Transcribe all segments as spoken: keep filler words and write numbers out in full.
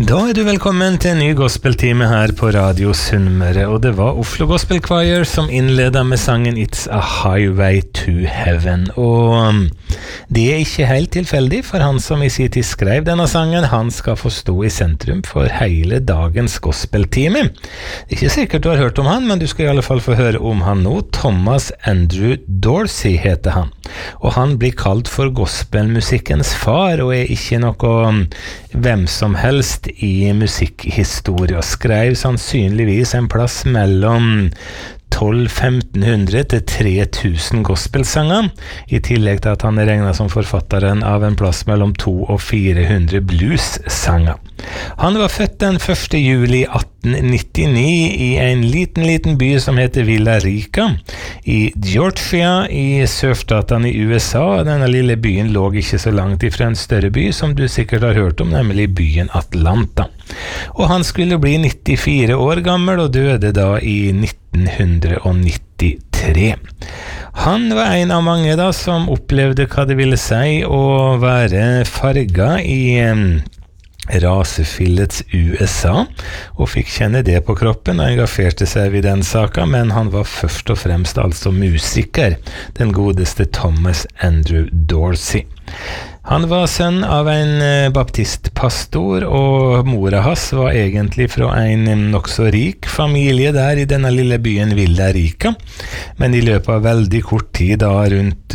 Da er du velkommen til en ny gospeltime her på Radio Sunnmøre, og det var Oslo Gospel Choir som innledet med sangen It's a Highway to Heaven, og det er ikke helt tilfeldig, for han som i sin tid skrev denne sangen, han skal få stå i sentrum for hele dagens gospeltime. Det er ikke sikkert du har hørt om han, men du skal i alle fall få høre om han nå. Thomas Andrew Dorsey heter han, og han blir kalt for gospelmusikkens far, og er ikke noe hvem som helst i musikkhistorie, og skrev sannsynligvis en plass mellom tolv femten hundre til tre tusen gospelsanger, i tillegg til at han er regnet som forfatteren av en plass mellom to og fire hundre blues-sanger. Han var født den første juli atten nittini i en liten, liten by som heter Villa Rica i Georgia i sørstatene i U S A. Denne lille byen lå ikke så langt ifra en større by som du sikkert har hørt om, nemlig byen Atlanta. Og han skulle bli nittifire år gammel og døde da i nitten nittitre. Han var en av mange da som opplevde hva det ville si å være farget i rasefillets U S A, og fikk kjenne det på kroppen og engasjerte seg i den saken, men han var først og fremst altså musiker, den godeste Thomas Andrew Dorsey. Han var sønn av en baptistpastor, og mora hans var egentlig fra en nok så rik familie der i denne lille byen Villa Rica, men i løpet av veldig kort tid da rundt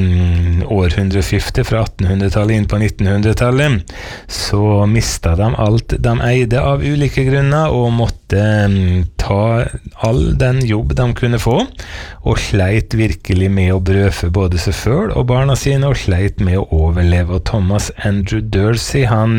eh, århundreskiftet fra attenhundretallet inn på nittenhundretallet, så mistet de alt de eide av ulike grunner, og måtte eh, ta all den jobb de kunne få, og sleit virkelig med å brødfø både seg selv og barna sine, og sleit med å overleve. Og Thomas Andrew Dorsey, han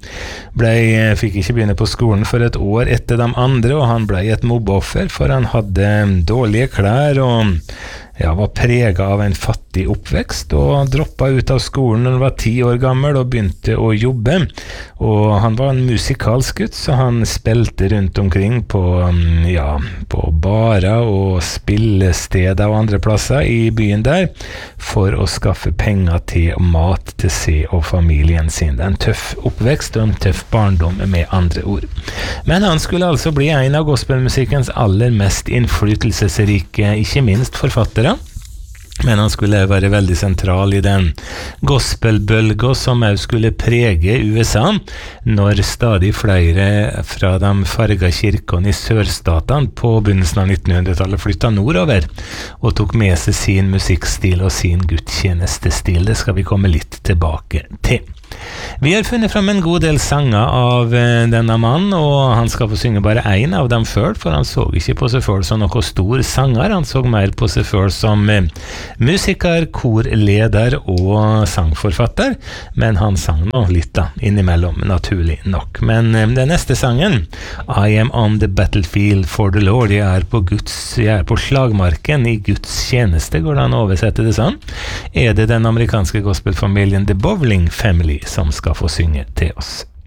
ble, fikk ikke begynne på skolen for et år etter de andre, og han ble et mobbeoffer, for han hadde dårlige klær og ja, var preget av en fattig oppvekst, og droppet ut av skolen når han var ti år gammel og begynte å jobbe. Og han var en musikalsk gutt, så han spilte rundt omkring på, ja, på barer og spillesteder og andre plasser i byen der, for å skaffe penger til mat til seg og familien sin. Det er en tøff oppvekst og en tøff barndom med andre ord. Men han skulle altså bli en av gospelmusikkens aller mest innflytelsesrike, ikke minst forfattere. Men han skulle være veldig sentral i den gospelbølgen som også skulle prege U S A, når stadig flere fra de farga kirkene i sørstatene på begynnelsen av nittenhundretallet flyttet nordover, og tok med seg sin musikkstil og sin gudstjenestestil. Det skal vi komme litt tilbake til. Vi har funnet frem en god del sanger av denne mannen, og han skal få synge bare en av dem selv, for han så ikke på seg selv som noen stor sanger. Han så mer på seg selv som musiker, korleder og sangforfatter, men han sang nå litt da, innimellom, naturlig nok. Men den neste sangen, I am on the battlefield for the Lord, jeg er på, Guds, jeg er på slagmarken i Guds tjeneste, går det an å oversette det sånn, er det den amerikanske gospelfamilien The Bowling Family som skal få synge til oss.